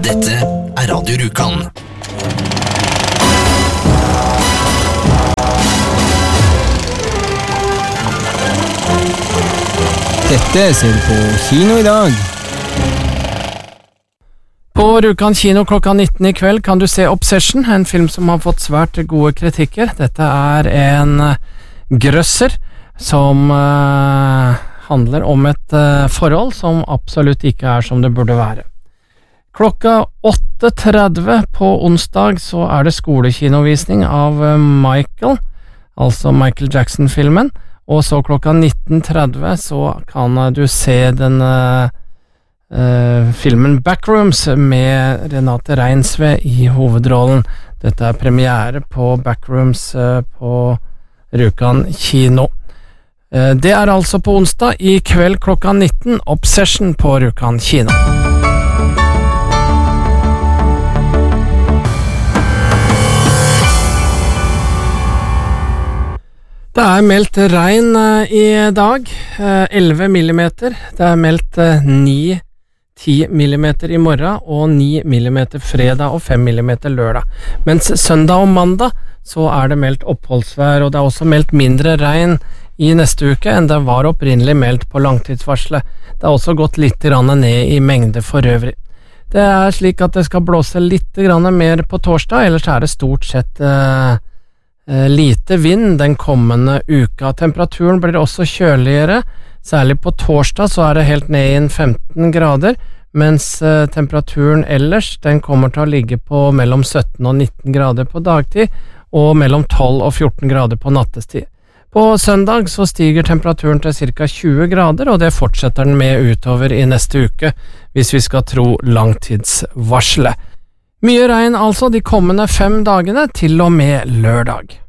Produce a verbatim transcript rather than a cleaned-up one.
Dette er Radio Rjukan. Dette ser du på kino i dag. På Rjukan kino klokka nitten i kveld kan du se Obsession, en film som har fått svært gode kritikker. Dette er en grøsser som uh, handler om et uh, forhold som absolutt ikke er som det burde være. Klokka åtte tretti på onsdag så er det skolekinovisning av uh, Michael, altså Michael Jackson-filmen, og så klokka nitten tretti så kan uh, du se den uh, Uh, filmen Backrooms med Renate Reinsve i hovedrollen. Dette er premiere på Backrooms uh, på Rjukan kino. Uh, det er altså på onsdag i kveld klokka nitten, Obsession på Rjukan kino. Det er meldt regn uh, i dag, uh, elleve millimeter. Det er meldt uh, ni ti millimeter i morgen og ni millimeter fredag og fem millimeter lørdag. Mens søndag og mandag så er det meldt oppholdsvær, og det er også meldt mindre regn i neste uke enn det var opprinnelig meldt på langtidsvarselet. Det har også gått litt ned i mengde for øvrig. Det er slik at det skal blåse litt mer på torsdag, ellers er det stort sett eh, lite vind den kommende uka. Temperaturen blir også kjøligere. Særlig på torsdag så er det helt ned i femten grader, mens eh, temperaturen ellers den kommer til å ligge på mellom sytten og nitten grader på dagtid, og mellom tolv og fjorten grader på nattestid. På søndag så stiger temperaturen til ca. tjue grader, og det fortsetter den med utover i neste uke, hvis vi skal tro langtidsvarselet. Mye regn altså de kommende fem dagene til og med lørdag.